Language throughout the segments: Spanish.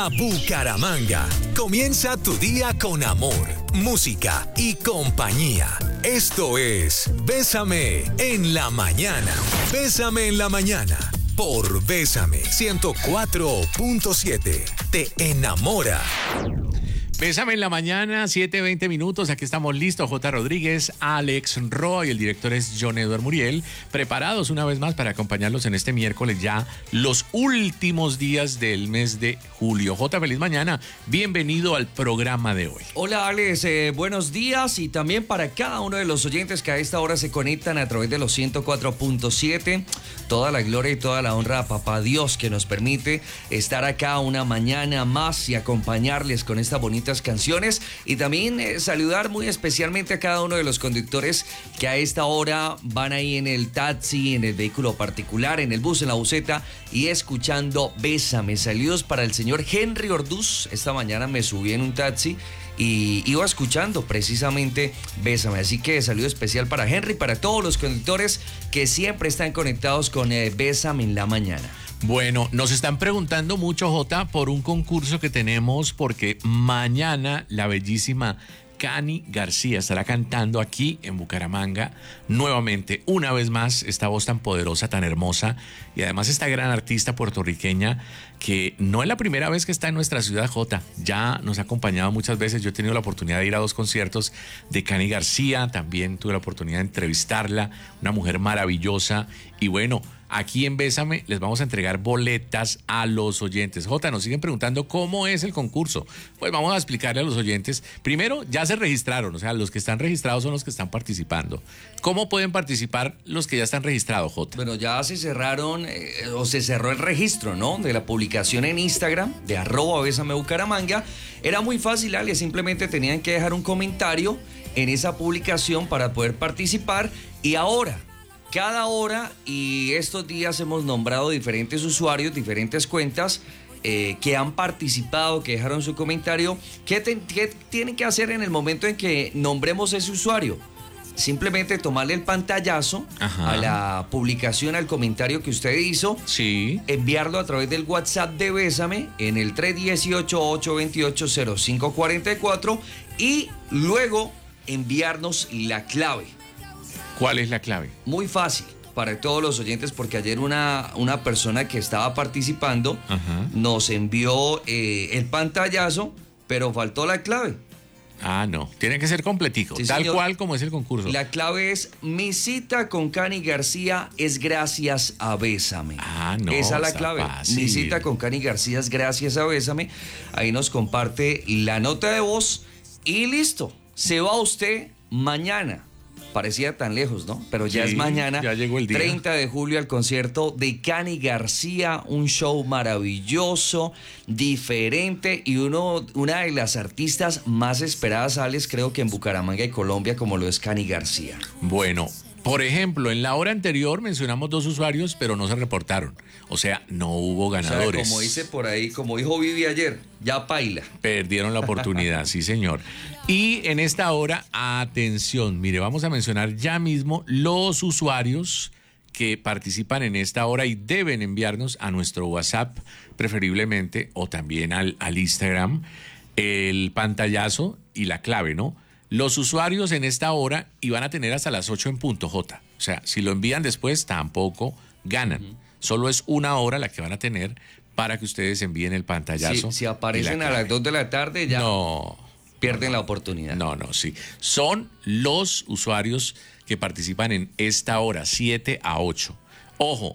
a Bucaramanga. Comienza tu día con amor, música y compañía. Esto es Bésame en la mañana. Bésame en la mañana por Bésame 104.7. Te enamora. Bésame en la mañana, 7:20 minutos. Aquí estamos listos. J. Rodríguez, Alex Roy, el director es John Edward Muriel, preparados una vez más para acompañarlos en este miércoles, ya los últimos días del mes de julio. J, feliz mañana. Bienvenido al programa de hoy. Hola, Alex. Buenos días, y también para cada uno de los oyentes que a esta hora se conectan a través de los 104.7. Toda la gloria y toda la honra a Papá Dios, que nos permite estar acá una mañana más y acompañarles con estas bonitas canciones, y también saludar muy especialmente a cada uno de los conductores que a esta hora van ahí en el taxi, en el vehículo particular, en el bus, en la buseta y escuchando Bésame. Saludos para el señor Henry Orduz. Esta mañana me subí en un taxi y iba escuchando precisamente Bésame, así que saludo especial para Henry, para todos los conductores que siempre están conectados con Bésame en la mañana. Bueno, nos están preguntando mucho, Jota, por un concurso que tenemos, porque mañana la bellísima Cani García estará cantando aquí en Bucaramanga nuevamente, una vez más, esta voz tan poderosa, tan hermosa, y además esta gran artista puertorriqueña que no es la primera vez que está en nuestra ciudad, Jota. Ya nos ha acompañado muchas veces. Yo he tenido la oportunidad de ir a 2 conciertos de Cani García, también tuve la oportunidad de entrevistarla, una mujer maravillosa, y bueno, aquí en Bésame les vamos a entregar boletas a los oyentes. Jota, nos siguen preguntando cómo es el concurso. Pues vamos a explicarle a los oyentes. Primero, ya se registraron, o sea, los que están registrados son los que están participando. ¿Cómo pueden participar los que ya están registrados, Jota? Bueno, ya se cerraron, o se cerró el registro, ¿no?, de la publicación en Instagram, de @BésameBucaramanga. Era muy fácil, Ale, simplemente tenían que dejar un comentario en esa publicación para poder participar. Y ahora, cada hora y estos días hemos nombrado diferentes usuarios, diferentes cuentas que han participado, que dejaron su comentario. ¿Qué tienen que hacer en el momento en que nombremos ese usuario? Simplemente tomarle el pantallazo a la publicación, al comentario que usted hizo, sí, enviarlo a través del WhatsApp de Bésame en el 318-828-0544 y luego enviarnos la clave. ¿Cuál es la clave? Muy fácil para todos los oyentes, porque ayer una persona que estaba participando nos envió el pantallazo, pero faltó la clave. Ah, no, tiene que ser completico, sí, tal señor, cual como es el concurso. La clave es: mi cita con Cani García es gracias a Bésame. Ah, no, esa es la clave. Fácil. Mi cita con Cani García es gracias a Bésame. Ahí nos comparte la nota de voz y listo. Se va usted mañana. Parecía tan lejos, ¿no? Pero ya es mañana, ya llegó el día. 30 de julio, al concierto de Cani García, un show maravilloso, diferente y una de las artistas más esperadas, Alex, creo que en Bucaramanga y Colombia, como lo es Cani García. Bueno, por ejemplo, en la hora anterior mencionamos 2 usuarios, pero no se reportaron. O sea, no hubo ganadores. O sea, como dice por ahí, como dijo Vivi ayer, ya paila. Perdieron la oportunidad, sí, señor. Y en esta hora, atención, mire, vamos a mencionar ya mismo los usuarios que participan en esta hora y deben enviarnos a nuestro WhatsApp, preferiblemente, o también al Instagram, el pantallazo y la clave, ¿no? Los usuarios en esta hora y van a tener hasta las 8 en punto, Jota. O sea, si lo envían después, tampoco ganan. Solo es 1 hora la que van a tener para que ustedes envíen el pantallazo. Si aparecen a las 2 de la tarde, ya pierden la oportunidad. No, sí. Son los usuarios que participan en esta hora, 7 a 8. Ojo,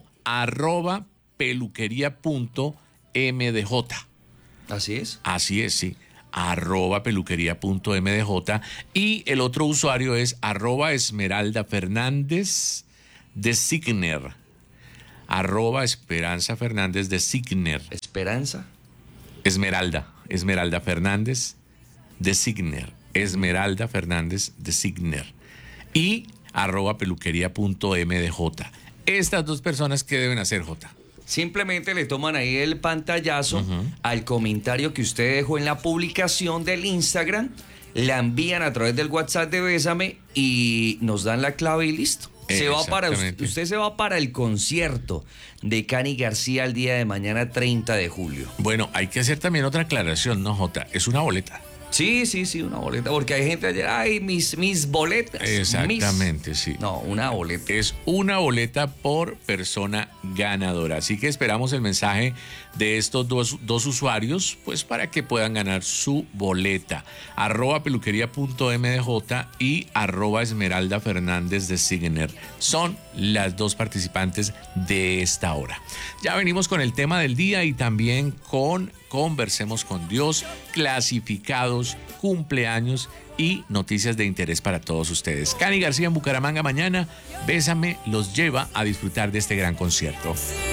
@peluquería.mdj. ¿Así es? Así es, sí. @peluquería.mdj. Y el otro usuario es @Esmeralda Fernández de Signer. @Esperanza Fernández de Signer. ¿Esperanza? Esmeralda Fernández de Signer. Esmeralda Fernández de Signer. Y @peluquería.mdj. Estas 2 personas, ¿qué deben hacer, Jota? Simplemente le toman ahí el pantallazo al comentario que usted dejó en la publicación del Instagram, la envían a través del WhatsApp de Bésame y nos dan la clave y listo. Exactamente. Usted se va para el concierto de Cani García el día de mañana 30 de julio. Bueno, hay que hacer también otra aclaración, ¿no, Jota? Es una boleta. Sí, una boleta, porque hay gente ayer, ay, mis boletas. Exactamente, sí. No, una boleta. Es una boleta por persona ganadora. Así que esperamos el mensaje de estos dos usuarios, pues para que puedan ganar su boleta. @peluquería.mdj y @Esmeralda Fernández de Signer. Son las dos participantes de esta hora. Ya venimos con el tema del día y también con Conversemos con Dios, clasificados, cumpleaños y noticias de interés para todos ustedes. Cani García en Bucaramanga mañana, Bésame los lleva a disfrutar de este gran concierto.